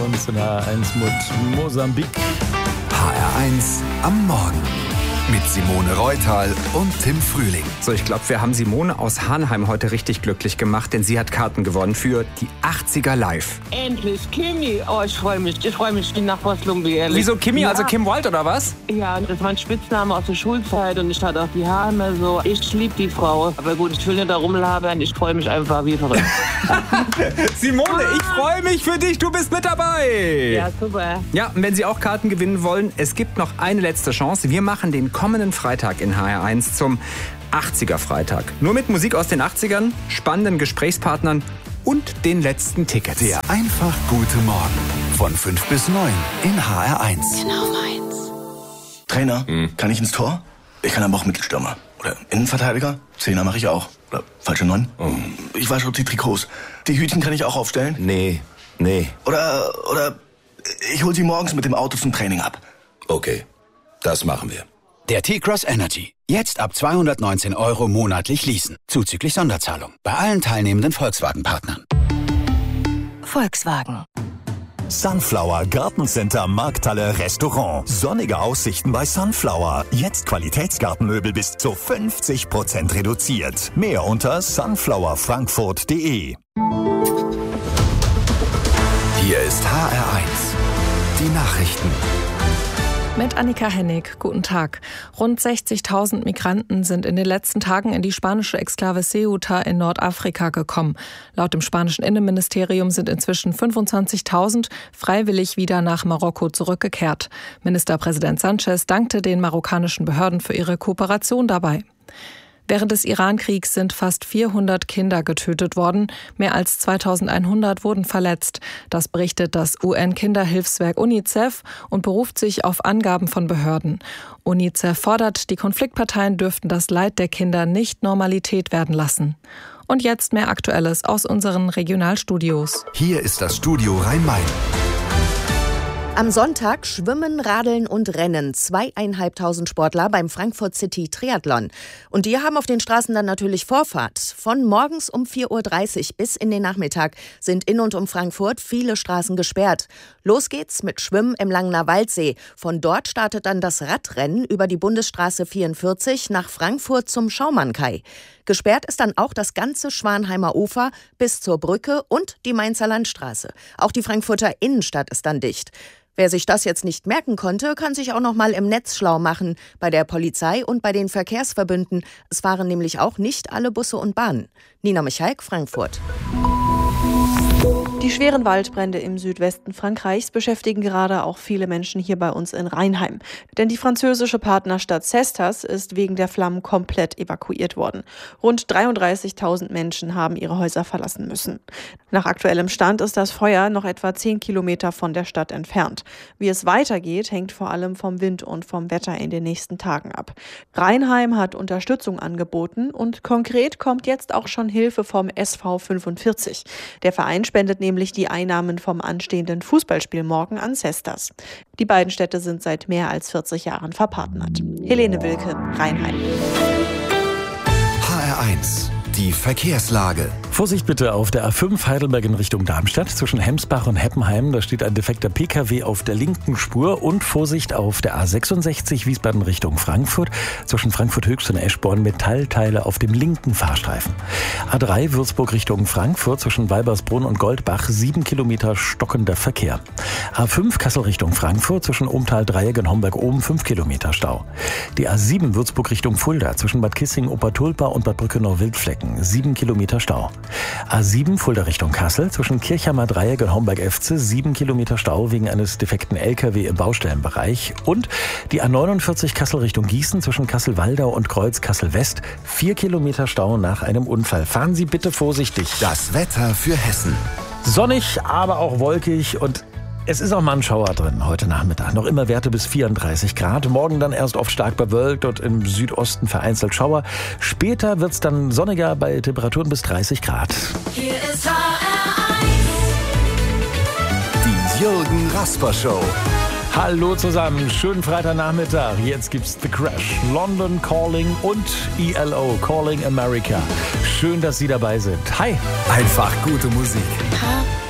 uns in HR1 mit Mosambik. HR1 am Morgen. Mit Simone Reutal und Tim Frühling. So, ich glaube, wir haben Simone aus Hanheim heute richtig glücklich gemacht, denn sie hat Karten gewonnen für die 80er Live. Endlich, Kimi. Oh, ich freue mich wie nach Lumbi, ehrlich. Wieso Kimi? Ja. Also Kim Wilde oder was? Ja, das ist mein Spitzname aus der Schulzeit und ich hatte auch die Haare immer so. Ich liebe die Frau. Aber gut, ich will nicht da rumlabern, ich freue mich einfach wie verrückt. Simone, ich freue mich für dich, du bist mit dabei. Ja, super. Ja, und wenn Sie auch Karten gewinnen wollen, es gibt noch eine letzte Chance. Wir machen den kommenden Freitag in HR1 zum 80er Freitag. Nur mit Musik aus den 80ern, spannenden Gesprächspartnern und den letzten Tickets. Der einfach gute Morgen von 5 bis 9 in HR1. Genau meins. Trainer, kann ich ins Tor? Ich kann aber auch Mittelstürmer. Oder Innenverteidiger? Zehner mache ich auch. Oder falsche 9. Ich wasche auch die Trikots. Die Hütchen kann ich auch aufstellen? Nee. Oder ich hol sie morgens mit dem Auto zum Training ab. Okay, das machen wir. Der T-Cross Energy. Jetzt ab 219 € monatlich leasen. Zuzüglich Sonderzahlung. Bei allen teilnehmenden Volkswagen-Partnern. Volkswagen. Sunflower Gartencenter Markthalle Restaurant. Sonnige Aussichten bei Sunflower. Jetzt Qualitätsgartenmöbel bis zu 50% reduziert. Mehr unter sunflowerfrankfurt.de. Hier ist HR1. Die Nachrichten. Mit Annika Hennig. Guten Tag. Rund 60.000 Migranten sind in den letzten Tagen in die spanische Exklave Ceuta in Nordafrika gekommen. Laut dem spanischen Innenministerium sind inzwischen 25.000 freiwillig wieder nach Marokko zurückgekehrt. Ministerpräsident Sanchez dankte den marokkanischen Behörden für ihre Kooperation dabei. Während des Iran-Kriegs sind fast 400 Kinder getötet worden. Mehr als 2100 wurden verletzt. Das berichtet das UN-Kinderhilfswerk UNICEF und beruft sich auf Angaben von Behörden. UNICEF fordert, die Konfliktparteien dürften das Leid der Kinder nicht Normalität werden lassen. Und jetzt mehr Aktuelles aus unseren Regionalstudios. Hier ist das Studio Rhein-Main. Am Sonntag schwimmen, radeln und rennen 2.500 Sportler beim Frankfurt City Triathlon. Und die haben auf den Straßen dann natürlich Vorfahrt. Von morgens um 4.30 Uhr bis in den Nachmittag sind in und um Frankfurt viele Straßen gesperrt. Los geht's mit Schwimmen im Langener Waldsee. Von dort startet dann das Radrennen über die Bundesstraße 44 nach Frankfurt zum Schaumann-Kai. Gesperrt ist dann auch das ganze Schwanheimer Ufer bis zur Brücke und die Mainzer Landstraße. Auch die Frankfurter Innenstadt ist dann dicht. Wer sich das jetzt nicht merken konnte, kann sich auch noch mal im Netz schlau machen. Bei der Polizei und bei den Verkehrsverbünden. Es fahren nämlich auch nicht alle Busse und Bahnen. Nina Michalk, Frankfurt. Die schweren Waldbrände im Südwesten Frankreichs beschäftigen gerade auch viele Menschen hier bei uns in Rheinheim. Denn die französische Partnerstadt Cestas ist wegen der Flammen komplett evakuiert worden. Rund 33.000 Menschen haben ihre Häuser verlassen müssen. Nach aktuellem Stand ist das Feuer noch etwa 10 Kilometer von der Stadt entfernt. Wie es weitergeht, hängt vor allem vom Wind und vom Wetter in den nächsten Tagen ab. Rheinheim hat Unterstützung angeboten und konkret kommt jetzt auch schon Hilfe vom SV 45. Der Verein spendet nämlich die Einnahmen vom anstehenden Fußballspiel morgen an Cestas. Die beiden Städte sind seit mehr als 40 Jahren verpartnert. Helene Wilke, Rheinheim. HR1. Die Verkehrslage. Vorsicht bitte auf der A5 Heidelberg in Richtung Darmstadt zwischen Hemsbach und Heppenheim. Da steht ein defekter Pkw auf der linken Spur. Und Vorsicht auf der A66 Wiesbaden Richtung Frankfurt zwischen Frankfurt Höchst und Eschborn Metallteile auf dem linken Fahrstreifen. A3 Würzburg Richtung Frankfurt zwischen Weibersbrunn und Goldbach 7 Kilometer stockender Verkehr. A5 Kassel Richtung Frankfurt zwischen Umtal-Dreieck und Homberg-Oben 5 Kilometer Stau. Die A7 Würzburg Richtung Fulda zwischen Bad Kissing, Obertulpa und Bad Brückenau-Wildflecken 7 Kilometer Stau. A7 Fulda Richtung Kassel zwischen Kirchheimer Dreieck und Homberg-Efze 7 Kilometer Stau wegen eines defekten LKW im Baustellenbereich. Und die A49 Kassel Richtung Gießen zwischen Kassel-Waldau und Kreuz Kassel-West 4 Kilometer Stau nach einem Unfall. Fahren Sie bitte vorsichtig. Das Wetter für Hessen. Sonnig, aber auch wolkig und es ist auch mal ein Schauer drin heute Nachmittag. Noch immer Werte bis 34 Grad. Morgen dann erst oft stark bewölkt und im Südosten vereinzelt Schauer. Später wird es dann sonniger bei Temperaturen bis 30 Grad. Hier ist HR1. Die Jürgen Rasper Show. Hallo zusammen, schönen Freitagnachmittag. Jetzt gibt's The Crash, London Calling und ELO Calling America. Schön, dass Sie dabei sind. Hi. Einfach gute Musik.